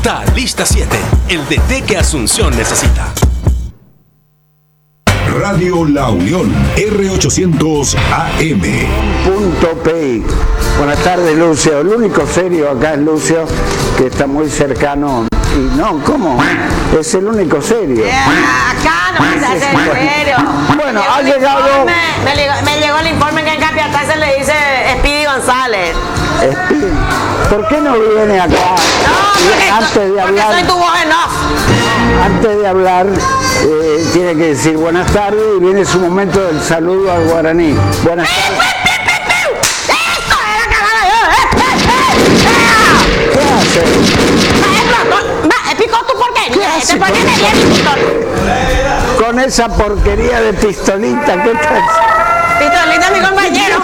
está Lista 7, el DT que Asunción necesita. Radio La Unión, R800 AM. .pi. Buenas tardes, Lucio. El único serio acá es Lucio, que está muy cercano. Y no, ¿cómo? Es el único serio. Acá no me hace serio. Bueno, ha llegado... Me llegó el informe que en Capiatá se le dice Speedy González. ¿Por qué no viene acá? No, antes de hablar, soy tu voz en off. Antes de hablar, tiene que decir buenas tardes y viene su momento del saludo al guaraní. Buenas tardes. ¡Esto era cagada! ¿Qué hace? Picó tu porquería. Te pones de bien mi pistol. Con esa porquería de pistolita, ¿qué tal? Pistolita, mi compañero.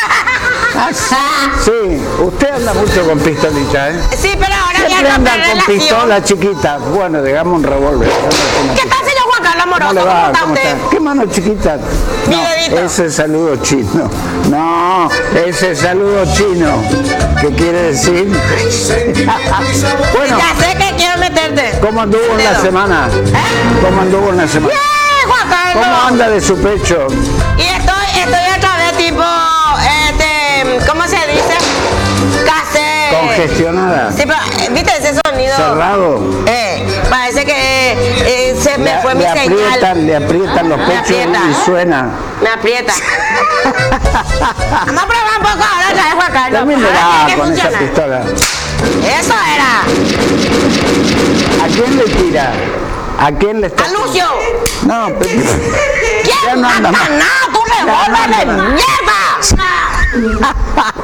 Sí, usted anda mucho con pistolita, ¿eh? Sí, pero ahora ya siempre no anda con pistola chiquita. Bueno, digamos un revólver. ¿Qué tal, señor Juan Carlos Amoroso? ¿Cómo le va? ¿Cómo está ¿Cómo usted? está? ¿Qué mano chiquita? Mi No, dedito. ese saludo chino. No, ese saludo chino. ¿Qué quiere decir? Bueno, Ya sé que quiero meterte. ¿cómo anduvo en la Dedo. semana? ¿Eh? ¿Cómo anduvo en la semana? Bien, Juan Carlos. ¿Cómo anda de su pecho? Y estoy otra vez tipo, ¿cómo se dice? Casi. Congestionada. Sí, pero, ¿viste ese sonido? Cerrado. Parece que se me fue mi señal. Le aprietan los Me pechos aprieta. y suena. Me aprieta. Vamos a probar un poco ahora otra vez, Juan Carlos. También le A ver da qué con esa funciona. pistola. Eso era. ¿A quién le tira? ¿A quién le está? A Lucio. No, pero... Ya ¿Quién no anda mata más. nada? ¡Tu revólver de mierda!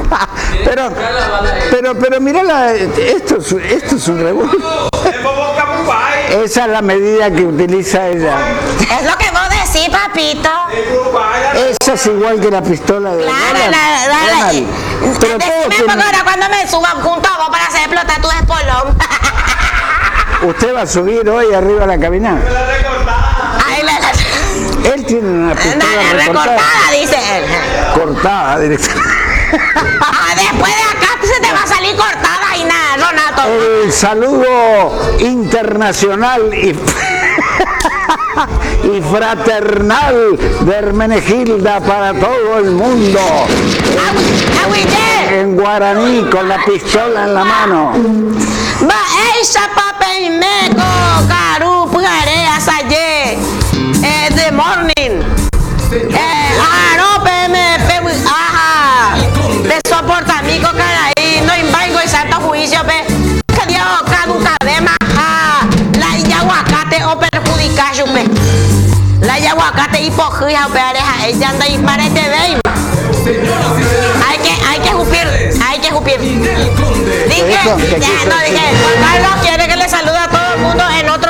Pero mira, esto es un revólver. Esa es la medida que utiliza ella. Es lo que vos decís, papito. Esa es igual que la pistola de Claro, Donald. Pero todo decime tiene... porque ahora cuando me suban junto a vos para hacer explotar tu espolón. Usted va a subir hoy arriba a la cabina. Ahí me Él tiene una pistola recortada, dice él. cortada directamente. Después de acá se te va a salir cortada y nada, Ronato. El saludo internacional y fraternal de Hermenegilda para todo el mundo. Agüite. En guaraní, con la pistola en la mano. Va ella pape y meco, caru, pugare, asaye. The morning. Arope me ajá. Te soporta mico caraí, no invengo y santo juicio, pe. Que Dios caduca de maja. La yaguacate o perjudica, chupe. La yaguacate hipojuia, opeareja, ella anda y parete de hay que jupir. Dije, Eso, ¿qué ya, quiso no, decir? dije, Juan Carlos quiere que le salude a todo el mundo en otro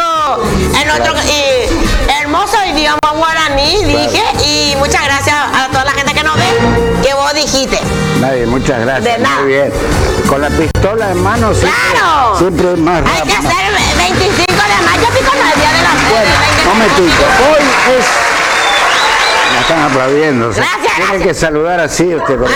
hermoso idioma guaraní, dije, y muchas gracias a toda la gente que nos ve, que vos dijiste. Nadie, muchas gracias. De nada. Muy bien. Con la pistola en mano siempre, ¡Claro! siempre es más rápido. Hay que hacer 25 de mayo, pico no el día de la Bueno, momentito. Hoy es... Me están aplaudiendo. Gracias, Tiene gracias. que saludar así usted.